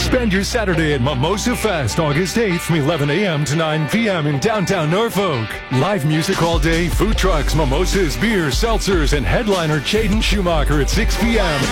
Spend your Saturday at Mimosa Fest, August 8th from 11 a.m. to 9 p.m. in downtown Norfolk. Live music all day, food trucks, mimosas, beers, seltzers, and headliner Jaden Schumacher at 6 p.m.